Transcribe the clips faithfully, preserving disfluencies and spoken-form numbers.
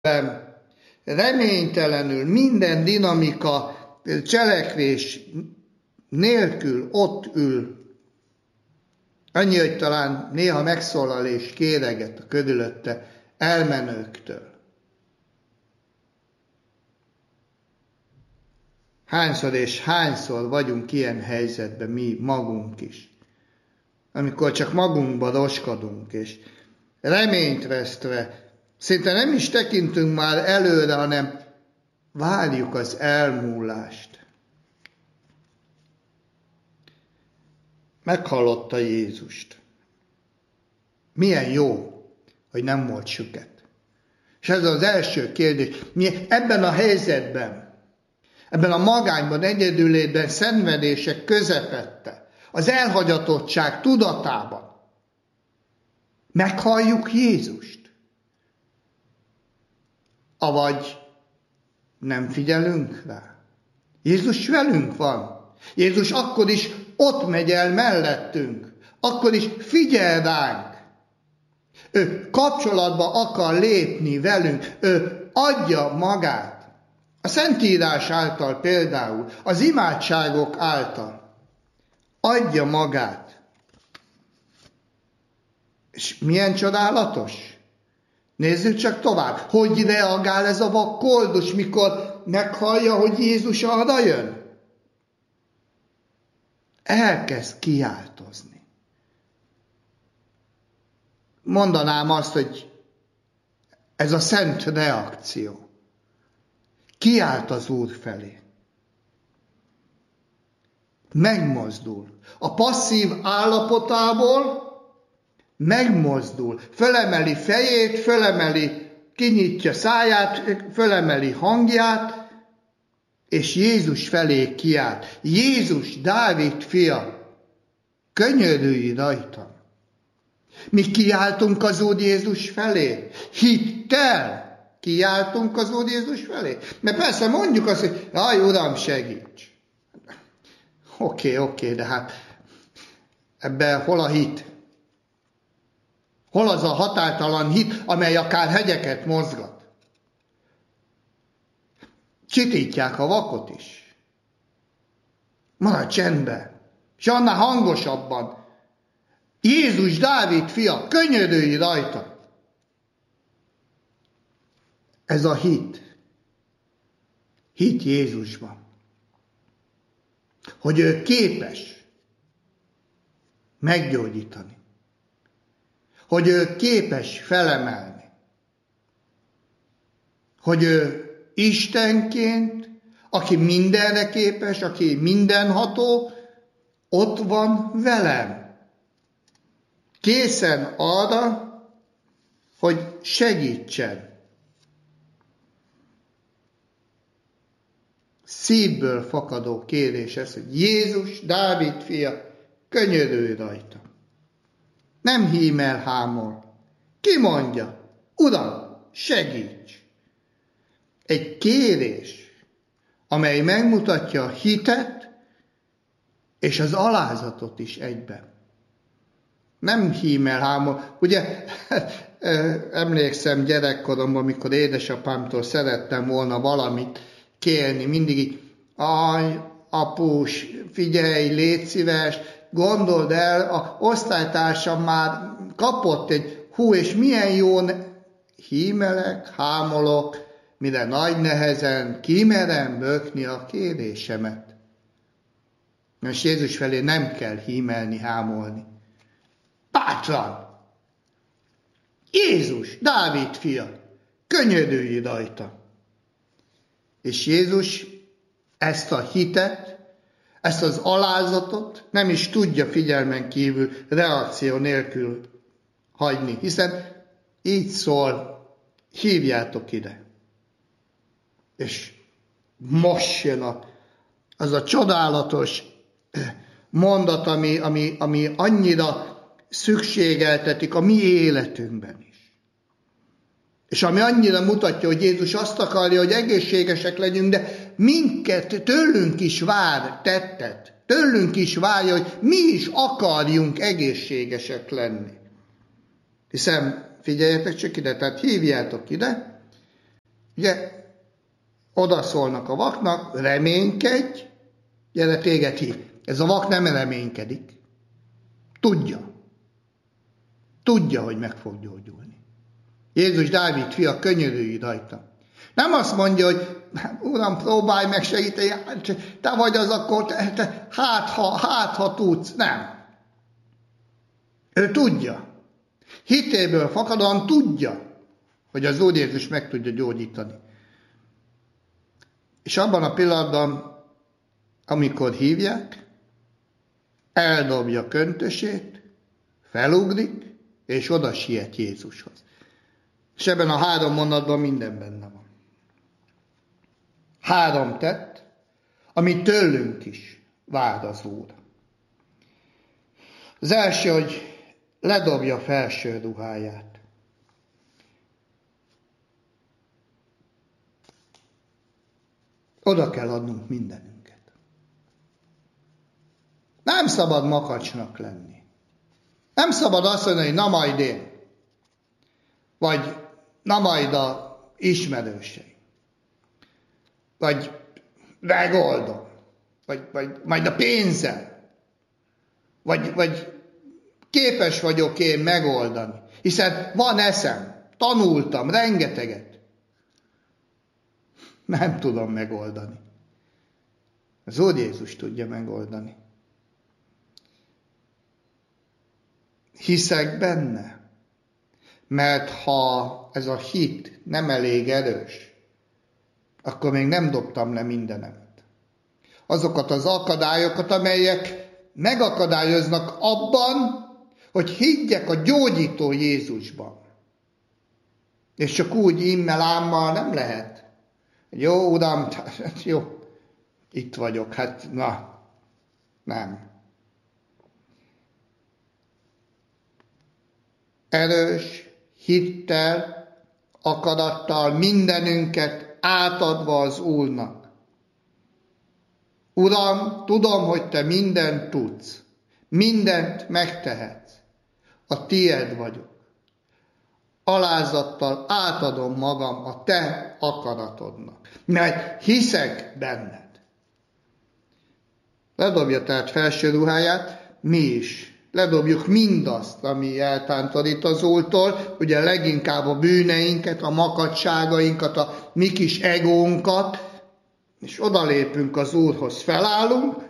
reménytelenül, minden dinamika, cselekvés nélkül ott ül. Annyi, hogy talán néha megszólal és kéreget a körülötte elmenőktől. Hányszor és hányszor vagyunk ilyen helyzetben mi magunk is, amikor csak magunkba roskadunk, és reményt vesztve, szinte nem is tekintünk már előre, hanem várjuk az elmúlást. Meghallotta Jézust. Milyen jó, hogy nem volt süket. És ez az első kérdés. Mi ebben a helyzetben, ebben a magányban, egyedüllétben, szenvedések közepette, az elhagyatottság tudatában meghalljuk Jézust? Avagy nem figyelünk rá? Jézus velünk van. Jézus akkor is ott megy el mellettünk. Akkor is figyel ránk. Ő kapcsolatba akar lépni velünk. Ő adja magát. A Szentírás által például, az imádságok által adja magát. És milyen csodálatos? Nézzük csak tovább. Hogy reagál ez a vak koldus, mikor meghallja, hogy Jézus arra jön? Elkezd kiáltozni. Mondanám azt, hogy ez a szent reakció. Kiált az Úr felé. Megmozdul. A passzív állapotából megmozdul. Fölemeli fejét, fölemeli, kinyitja száját, fölemeli hangját, és Jézus felé kiált. Jézus, Dávid fia, könyörülj rajtam. Mi kiáltunk az Úr Jézus felé. Hittel kiáltunk az Úr Jézus felé. Mert persze mondjuk azt, hogy jaj, Uram, segíts. Oké, okay, oké, okay, de hát ebben hol a hit? Hol az a határtalan hit, amely akár hegyeket mozgat? Csitítják a vakot is. Maradj csendben. És annál hangosabban. Jézus, Dávid fia, könyörülj rajta. Ez a hit. Hit Jézusban. Hogy ő képes meggyógyítani. Hogy ő képes felemelni. Hogy ő Istenként, aki mindenre képes, aki mindenható, ott van velem. Készen arra, hogy segítsen. Szívből fakadó kérés ez, hogy Jézus, Dávid fia, könyörülj rajta. Nem hímel hámol. Ki mondja? Uram, segíts! Egy kérés, amely megmutatja a hitet és az alázatot is egyben. Nem hímel hámol. Ugye, emlékszem gyerekkoromban, amikor édesapámtól szerettem volna valamit kérni, mindig így, aj, apus, figyelj, légy szíves, gondold el, a osztálytársam már kapott egy, hú, és milyen jól hímelek, hámolok, mire nagy nehezen kimerem bökni a kérésemet. Most Jézus felé nem kell hímelni, hámolni. Bátran! Jézus, Dávid fia, könyörülj rajta! És Jézus ezt a hitet, ezt az alázatot nem is tudja figyelmen kívül, reakció nélkül hagyni, hiszen így szól, hívjátok ide. És most jön a, az a csodálatos mondat, ami, ami, ami annyira szükségeltetik a mi életünkben is. És ami annyira mutatja, hogy Jézus azt akarja, hogy egészségesek legyünk, de minket tőlünk is vár tettet. Tőlünk is várja, hogy mi is akarjunk egészségesek lenni. Hiszen, figyeljetek csak ide, tehát hívjátok ide, Ugye, oda szólnak a vaknak, reménykedj, gyere, téged hív. Ez a vak nem reménykedik. Tudja. Tudja, hogy meg fog gyógyulni. Jézus Dávid fia, könyörülj rajta. Nem azt mondja, hogy Uram, próbálj meg segíteni, te vagy az, akkor te, te, hát, ha, hát, ha tudsz. Nem. Ő tudja. Hitéből fakadóan tudja, hogy az Úr Jézus meg tudja gyógyítani. És abban a pillanatban, amikor hívják, eldobja köntösét, felugrik, és oda siet Jézushoz. És ebben a három mondatban minden benne van. Három tett, ami tőlünk is vár az Úr. Az első, hogy ledobja felső ruháját. Oda kell adnunk mindenünket. Nem szabad makacsnak lenni. Nem szabad azt mondani, hogy na majd én. Vagy na majd a ismerőseim. Vagy megoldom. Vagy, vagy majd a pénzem. Vagy, vagy képes vagyok én megoldani. Hiszen van eszem. Tanultam rengeteget. Nem tudom megoldani. Az Úr Jézus tudja megoldani. Hiszek benne. Mert ha ez a hit nem elég erős, akkor még nem dobtam le mindenemet. Azokat az akadályokat, amelyek megakadályoznak abban, hogy higgyek a gyógyító Jézusban. És csak úgy immel ámmal nem lehet. Jó, Uram, jó, itt vagyok, hát na, nem. Erős hittel, akarattal mindenünket átadva az Úrnak. Uram, tudom, hogy te mindent tudsz, mindent megtehetsz. A tied vagyok. Alázattal átadom magam a te akaratodnak, mert hiszek benned. Ledobja tehát felső ruháját, mi is. Ledobjuk mindazt, ami eltántorít az Úrtól, ugye leginkább a bűneinket, a makadságainkat, a mi kis egónkat, és odalépünk az Úrhoz, felállunk,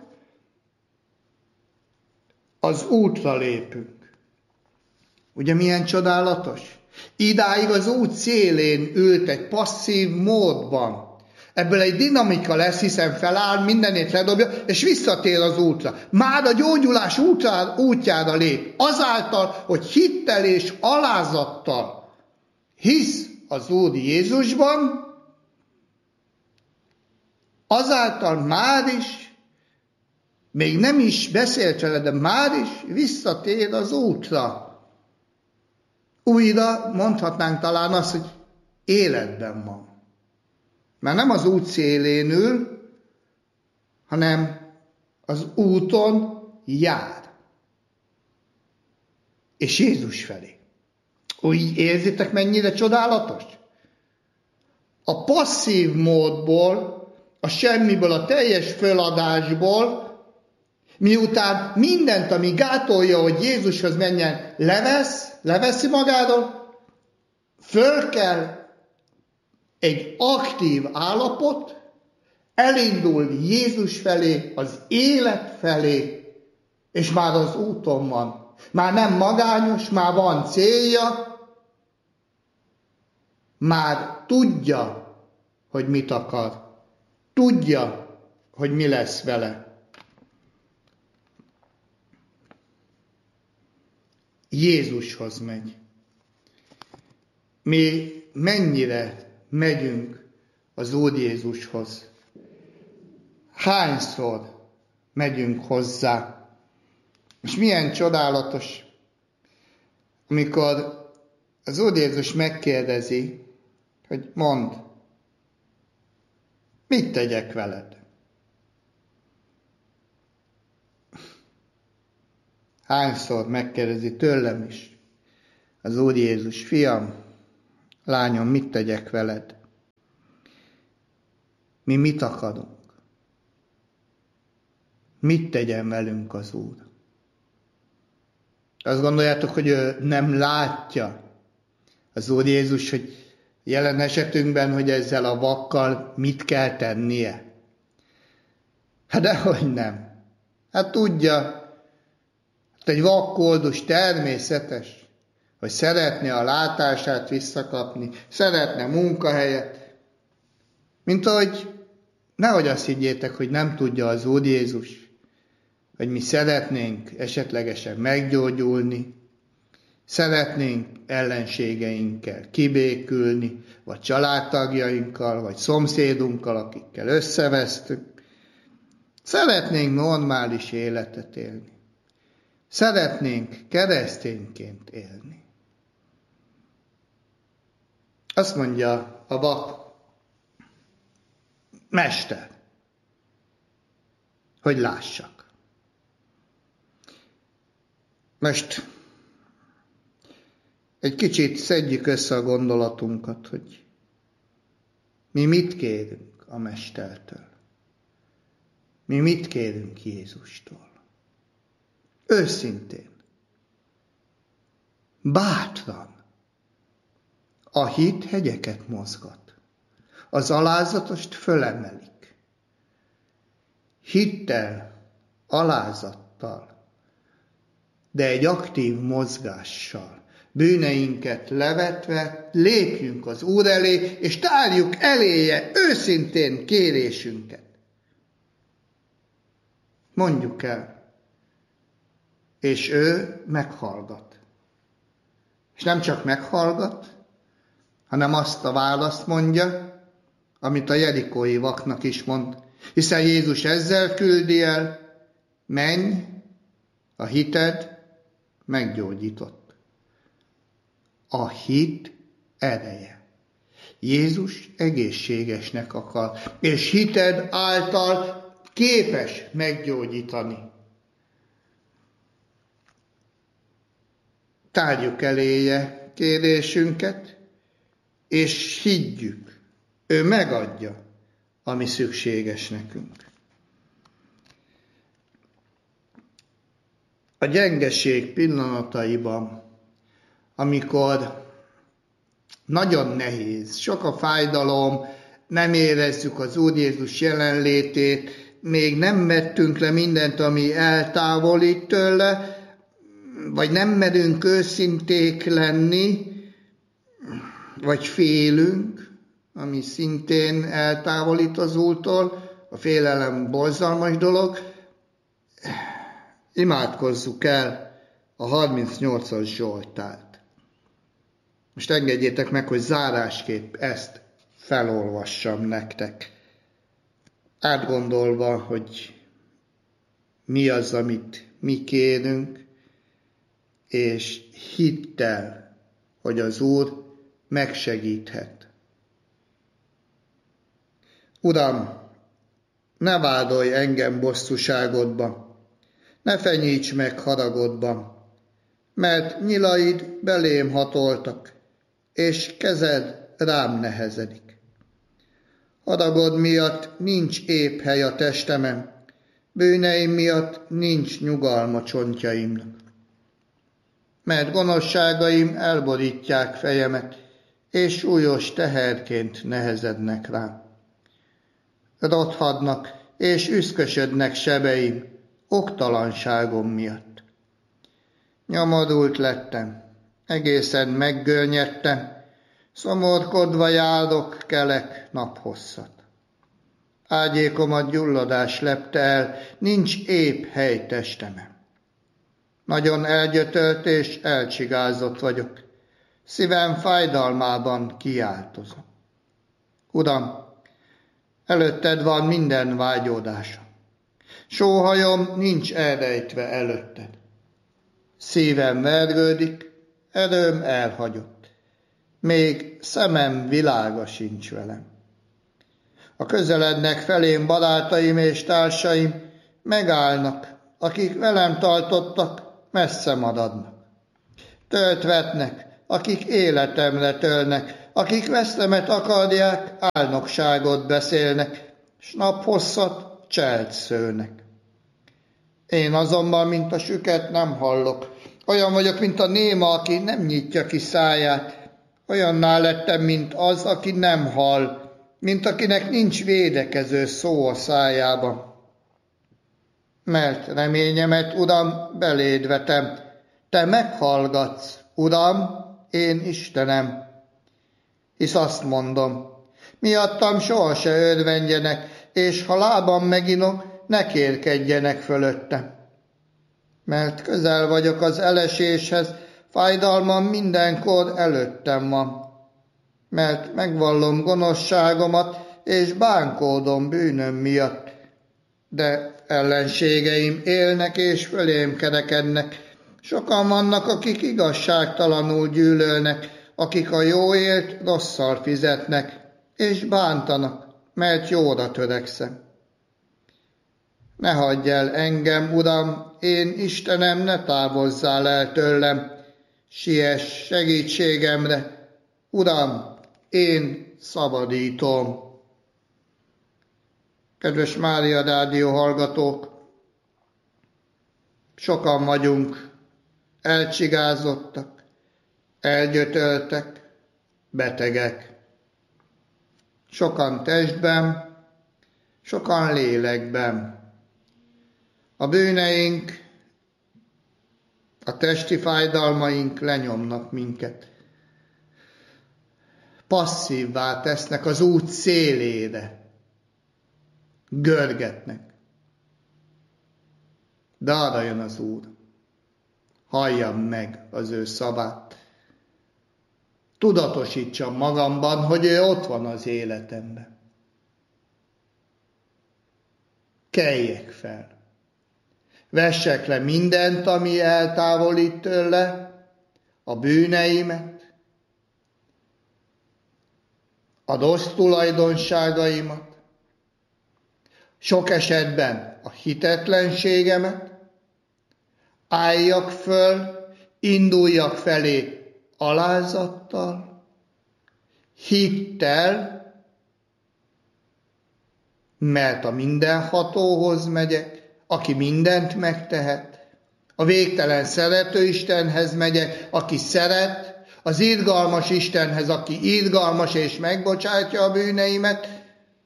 az útra lépünk. Ugye milyen csodálatos? Idáig az út szélén ült egy passzív módban. Ebből egy dinamika lesz, hiszen feláll, mindenét ledobja, és visszatér az útra. Már a gyógyulás útjára, útjára lép. Azáltal, hogy hittel és alázattal hisz az Úr Jézusban, azáltal már is, még nem is beszélt vele, de már is visszatér az útra. Újra mondhatnánk talán azt, hogy életben van. Mert nem az út szélén ül, hanem az úton jár. És Jézus felé. Úgy érzitek, mennyire csodálatos? A passzív módból, a semmiből, a teljes föladásból, miután mindent, ami gátolja, hogy Jézushoz menjen, levesz, leveszi magáról, föl kell egy aktív állapot, elindul Jézus felé, az élet felé, és már az úton van. Már nem magányos, már van célja, már tudja, hogy mit akar. Tudja, hogy mi lesz vele. Jézushoz megy. Mi mennyire megyünk az Úr Jézushoz? Hányszor megyünk hozzá? És milyen csodálatos, amikor az Úr Jézus megkérdezi, hogy mondd, mit tegyek veled? Hányszor megkérdezi tőlem is az Úr Jézus, fiam, lányom, mit tegyek veled? Mi mit akarunk? Mit tegyen velünk az Úr? Azt gondoljátok, hogy ő nem látja az Úr Jézus, hogy jelen esetünkben, hogy ezzel a vakkal mit kell tennie? Hát dehogy nem. Hát tudja, hát egy vakkoldus természetes, hogy szeretne a látását visszakapni, szeretne munkahelyet, mint ahogy nehogy azt higgyétek, hogy nem tudja az Úr Jézus, hogy mi szeretnénk esetlegesen meggyógyulni, szeretnénk ellenségeinkkel kibékülni, vagy családtagjainkkal, vagy szomszédunkkal, akikkel összevesztünk. Szeretnénk normális életet élni. Szeretnénk keresztényként élni. Azt mondja a vak, mester, hogy lássak. Most egy kicsit szedjük össze a gondolatunkat, hogy mi mit kérünk a Mestertől. Mi mit kérünk Jézustól. Őszintén. Bátran. A hit hegyeket mozgat. Az alázatost fölemelik. Hittel, alázattal, de egy aktív mozgással, bűneinket levetve lépjünk az Úr elé, és tárjuk eléje őszintén kérésünket. Mondjuk el, és ő meghallgat. És nem csak meghallgat, hanem azt a választ mondja, amit a jerikói vaknak is mond. Hiszen Jézus ezzel küldi el, menj, a hited meggyógyított. A hit ereje. Jézus egészségesnek akar, és hited által képes meggyógyítani. Tárjuk eléje kérésünket, és higgyük, ő megadja, ami szükséges nekünk. A gyengeség pillanataiban, amikor nagyon nehéz, sok a fájdalom, nem érezzük az Úr Jézus jelenlétét, még nem vettünk le mindent, ami eltávolít tőle, vagy nem merünk őszinték lenni, vagy félünk, ami szintén eltávolít az Úrtól, a félelem borzalmas dolog, imádkozzuk el a harmincnyolcas Zsoltárt. Most engedjétek meg, hogy zárásképp ezt felolvassam nektek. Átgondolva, hogy mi az, amit mi kérünk, és hittel, hogy az Úr megsegíthet. Uram, ne vádolj engem bosszúságodba, ne fenyíts meg haragodban, mert nyilaid belém hatoltak, és kezed rám nehezedik. Haragod miatt nincs épp hely a testemen, bűneim miatt nincs nyugalma csontjaimnak. Mert gonoszságaim elborítják fejemet, és súlyos teherként nehezednek rám. Rothadnak és üszkösödnek sebeim, oktalanságom miatt. Nyomorult lettem, egészen meggörnyedtem, szomorkodva járok, kelek naphosszat. Ágyékomat gyulladás lepte el, nincs épp hely testemen. Nagyon elgyötölt és elcsigázott vagyok, szívem fájdalmában kiáltozom. Uram, előtted van minden vágyódásom, sóhajom nincs elrejtve előtted. Szívem vergődik, erőm elhagyott, még szemem világa sincs velem. A közelednek felém barátaim és társaim, megállnak, akik velem tartottak, messze maradnak. Tört vetnek, akik életemre törnek, akik vesztemet akarják, álnokságot beszélnek, s naphosszat cselt szőnek. Én azonban, mint a süket, nem hallok. Olyan vagyok, mint a néma, aki nem nyitja ki száját. Olyanná lettem, mint az, aki nem hall, mint akinek nincs védekező szó a szájába. Mert reményemet, Uram, beléd vetem. Te meghallgatsz, Uram, én Istenem. Hisz azt mondom, miattam soha se örvendjenek, és ha lábam meginok, ne kérkedjenek fölöttem. Mert közel vagyok az eleséshez, fájdalmam mindenkor előttem van. Mert megvallom gonoszságomat, és bánkódom bűnöm miatt. De ellenségeim élnek és fölém kerekednek. Sokan vannak, akik igazságtalanul gyűlölnek, akik a jóért rosszal fizetnek, és bántanak, mert jóra törekszem. Ne hagyj el engem, Uram, én Istenem, ne távozzál el tőlem, siess segítségemre, Uram, én szabadítom. Kedves Mária Rádió hallgatók, sokan vagyunk elcsigázottak, elgyötöltek, betegek. Sokan testben, sokan lélekben. A bűneink, a testi fájdalmaink lenyomnak minket. Passzívvá tesznek az út szélére. Görgetnek. De arra jön az Úr. Halljam meg az ő szavát. Tudatosítsam magamban, hogy ő ott van az életemben. Keljek fel. Vessek le mindent, ami eltávolít tőle, a bűneimet, a rossz tulajdonságaimat, sok esetben a hitetlenségemet, álljak föl, induljak felé alázattal, hittel, mert a mindenhatóhoz megyek, aki mindent megtehet, a végtelen szerető Istenhez megyek, aki szeret, az irgalmas Istenhez, aki irgalmas és megbocsátja a bűneimet,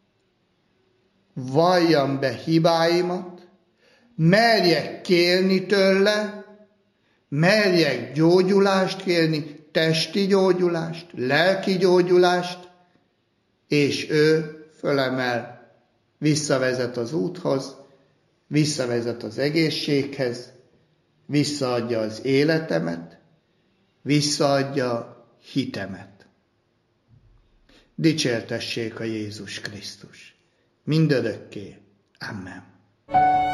valljam be hibáimat, merjek kérni tőle, merjek gyógyulást kérni, testi gyógyulást, lelki gyógyulást, és ő fölemel, visszavezet az úthoz, visszavezet az egészséghez, visszaadja az életemet, visszaadja a hitemet. Dicsértessék a Jézus Krisztus. Mindörökké. Amen.